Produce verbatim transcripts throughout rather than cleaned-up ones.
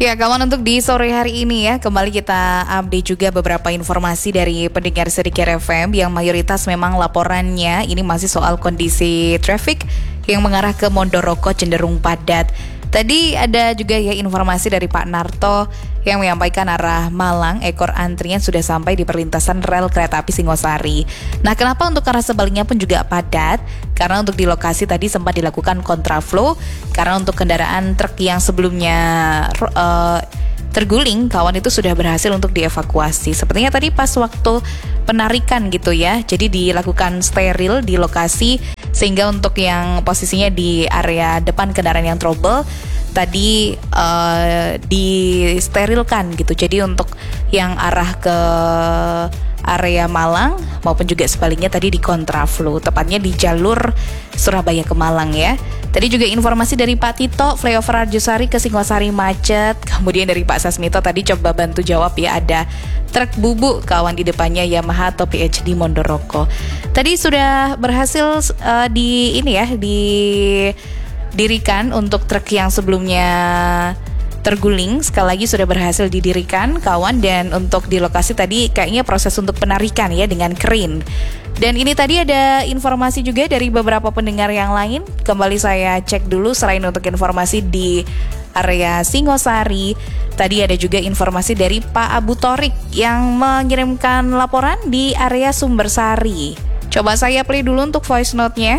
Ya, kawan, untuk di sore hari ini ya, kembali kita update juga beberapa informasi dari pendengar Sedikit F M yang mayoritas memang laporannya ini masih soal kondisi traffic yang mengarah ke Mondoroko cenderung padat. Tadi ada juga ya informasi dari Pak Narto yang menyampaikan arah Malang, ekor antrian sudah sampai di perlintasan rel kereta api Singosari. Nah, kenapa untuk arah sebaliknya pun juga padat? Karena untuk di lokasi tadi sempat dilakukan kontraflow, karena untuk kendaraan truk yang sebelumnya uh, terguling, kawan itu sudah berhasil untuk dievakuasi. Sepertinya tadi pas waktu penarikan gitu ya, jadi dilakukan steril di lokasi, sehingga untuk yang posisinya di area depan kendaraan yang trouble tadi uh, disterilkan gitu. Jadi untuk yang arah ke area Malang maupun juga sebaliknya tadi di kontraflow, tepatnya di jalur Surabaya ke Malang ya. Tadi juga informasi dari Pak Tito, flyover Arjosari ke Singosari macet. Kemudian dari Pak Sasmito tadi coba bantu jawab ya, ada truk bubuk kawan di depannya Yamaha atau P H D Mondoroko. Tadi sudah berhasil uh, di ini ya, didirikan untuk truk yang sebelumnya terguling, sekali lagi sudah berhasil didirikan kawan. Dan untuk di lokasi tadi kayaknya proses untuk penarikan ya dengan crane. Dan ini tadi ada informasi juga dari beberapa pendengar yang lain. Kembali saya cek dulu, selain untuk informasi di area Singosari, tadi ada juga informasi dari Pak Abu Torik yang mengirimkan laporan di area Sumbersari. Coba saya play dulu untuk voice note-nya.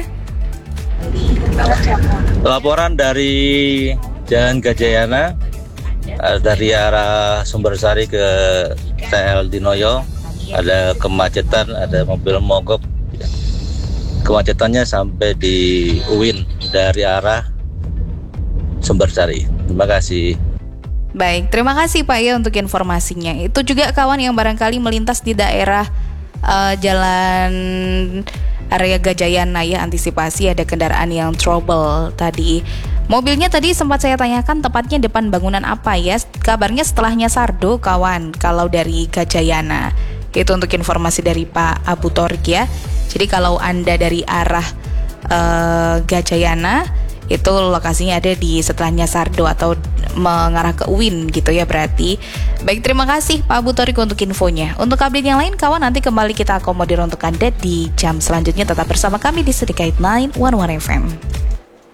Laporan dari Jalan Gajayana dari arah Sumbersari ke T L Dinoyo, ada kemacetan, ada mobil mogok. Kemacetannya sampai di U I N dari arah Sumbersari. Terima kasih. Baik, terima kasih Pak ya untuk informasinya. Itu juga kawan yang barangkali melintas di daerah uh, jalan area Gajayana ya, antisipasi ada kendaraan yang trouble tadi. Mobilnya tadi sempat saya tanyakan tepatnya depan bangunan apa ya. Kabarnya setelahnya Sardo kawan, kalau dari Gajayana. Itu untuk informasi dari Pak Abu Torik ya. Jadi kalau Anda dari arah uh, Gajayana, itu lokasinya ada di setelahnya Sardo atau mengarah ke U I N gitu ya berarti. Baik, terima kasih Pak Abu Torik untuk infonya. Untuk update yang lain kawan, nanti kembali kita akomodir untuk Anda di jam selanjutnya. Tetap bersama kami di Sedikit sembilan satu satu F M.